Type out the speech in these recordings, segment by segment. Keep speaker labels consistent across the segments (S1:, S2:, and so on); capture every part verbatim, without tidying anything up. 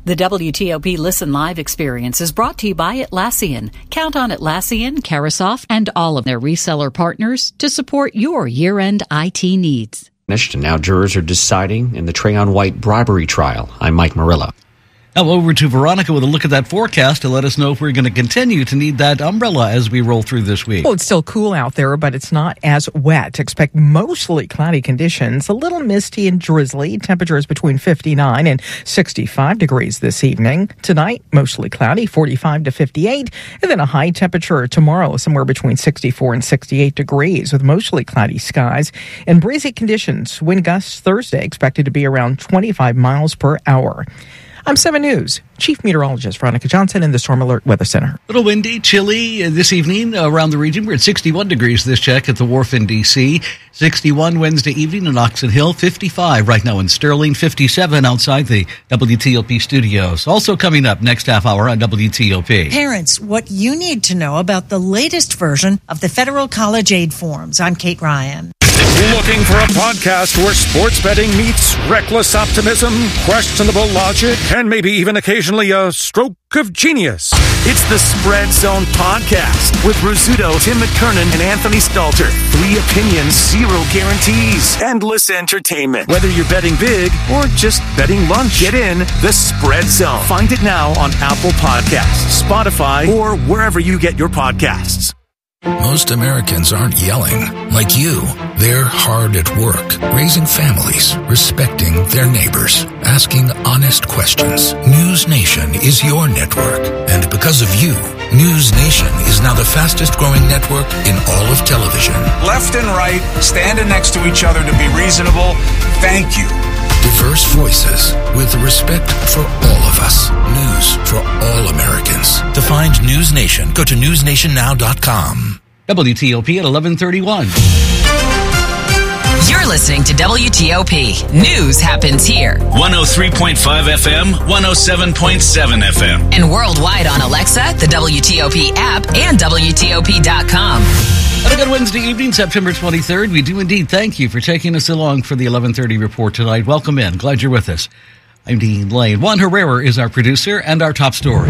S1: The W T O P Listen Live experience is brought to you by Atlassian. Count on Atlassian, Carasoft, and all of their reseller partners to support your year-end I T needs.
S2: And now jurors are deciding in the Trayon White bribery trial. I'm Mike Murillo.
S3: Now over to Veronica with a look at that forecast to let us know if we're going to continue to need that umbrella as we roll through this week.
S4: Well, it's still cool out there, but it's not as wet. Expect mostly cloudy conditions, a little misty and drizzly. Temperatures between fifty-nine and sixty-five degrees this evening. Tonight, mostly cloudy, forty-five to fifty-eight. And then a high temperature tomorrow, somewhere between sixty-four and sixty-eight degrees with mostly cloudy skies and breezy conditions. Wind gusts Thursday expected to be around twenty-five miles per hour. I'm seven News Chief Meteorologist Veronica Johnson in the Storm Alert Weather Center.
S3: A little windy, chilly uh, this evening around the region. We're at sixty-one degrees this check at the Wharf in D C sixty-one Wednesday evening in Oxon Hill. fifty-five right now in Sterling. fifty-seven outside the W T O P studios. Also coming up next half hour on W T O P.
S5: Parents, what you need to know about the latest version of the federal college aid forms. I'm Kate Ryan.
S6: Looking for a podcast where sports betting meets reckless optimism, questionable logic, and maybe even occasionally a stroke of genius?
S7: It's the Spread Zone Podcast with Rizzuto, Tim McKernan, and Anthony Stalter. Three opinions, zero guarantees. Endless entertainment. Whether you're betting big or just betting lunch, get in the Spread Zone. Find it now on Apple Podcasts, Spotify, or wherever you get your podcasts.
S8: Most Americans aren't yelling like you. They're hard at work, raising families, respecting their neighbors, asking honest questions. News Nation is your network. And because of you, News Nation is now the fastest growing network in all of television.
S9: Left and right, standing next to each other to be reasonable. Thank you.
S8: Diverse voices with respect for all of us. News for all Americans. To find News Nation, go to news nation now dot com.
S3: W T O P at eleven thirty-one.
S10: You're listening to W T O P. News happens here.
S11: one oh three point five F M, one oh seven point seven F M.
S10: And worldwide on Alexa, the W T O P app, and W T O P dot com.
S3: And a good Wednesday evening, September twenty-third. We do indeed thank you for taking us along for the eleven thirty report tonight. Welcome in. Glad you're with us. I'm Dean Lane. Juan Herrera is our producer and our top story.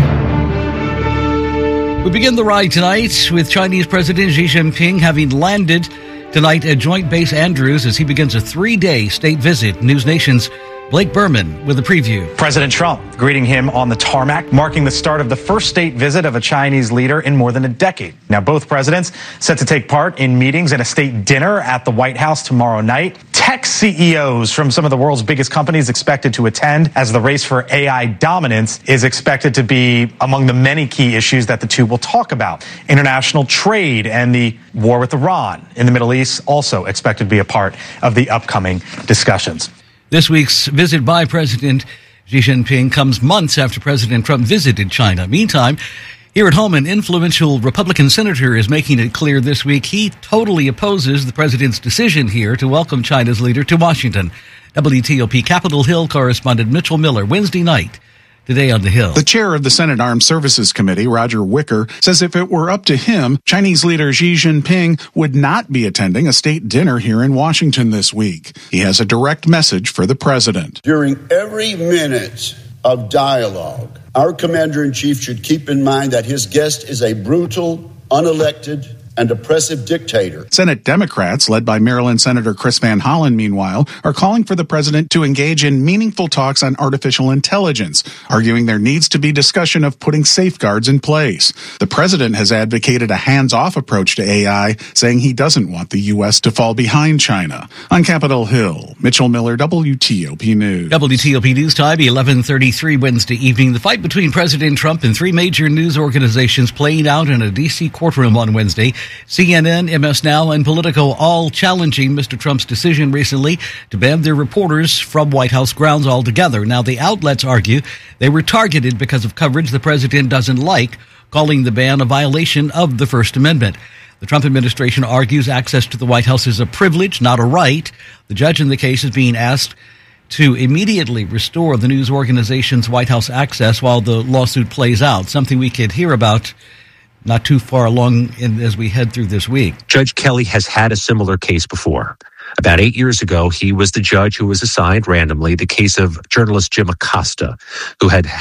S3: We begin the ride tonight with Chinese President Xi Jinping having landed tonight at Joint Base Andrews as he begins a three-day state visit. News Nation's Blake Berman with a preview.
S12: President Trump greeting him on the tarmac, marking the start of the first state visit of a Chinese leader in more than a decade. Now, both presidents set to take part in meetings and a state dinner at the White House tomorrow night. Tech C E Os from some of the world's biggest companies expected to attend, as the race for A I dominance is expected to be among the many key issues that the two will talk about. International trade and the war with Iran in the Middle East also expected to be a part of the upcoming discussions.
S3: This week's visit by President Xi Jinping comes months after President Trump visited China. Meantime, here at home, an influential Republican senator is making it clear this week he totally opposes the president's decision here to welcome China's leader to Washington. W T O P Capitol Hill correspondent Mitchell Miller, Wednesday night, today on the Hill.
S13: The chair of the Senate Armed Services Committee, Roger Wicker, says if it were up to him, Chinese leader Xi Jinping would not be attending a state dinner here in Washington this week. He has a direct message for the president.
S14: During every minute of dialogue, our commander-in-chief should keep in mind that his guest is a brutal, unelected, and oppressive dictator.
S13: Senate Democrats, led by Maryland Senator Chris Van Hollen, meanwhile, are calling for the president to engage in meaningful talks on artificial intelligence, arguing there needs to be discussion of putting safeguards in place. The president has advocated a hands-off approach to A I, saying he doesn't want the U S to fall behind China. On Capitol Hill, Mitchell Miller, W T O P News.
S3: W T O P News Time, eleven thirty-three Wednesday evening. The fight between President Trump and three major news organizations playing out in a D C courtroom on Wednesday. C N N, M S Now, and Politico all challenging Mister Trump's decision recently to ban their reporters from White House grounds altogether. Now, the outlets argue they were targeted because of coverage the president doesn't like, calling the ban a violation of the First Amendment. The Trump administration argues access to the White House is a privilege, not a right. The judge in the case is being asked to immediately restore the news organization's White House access while the lawsuit plays out, something we could hear about not too far along in, as we head through this week.
S15: Judge Kelly has had a similar case before. About eight years ago, he was the judge who was assigned randomly the case of journalist Jim Acosta, who had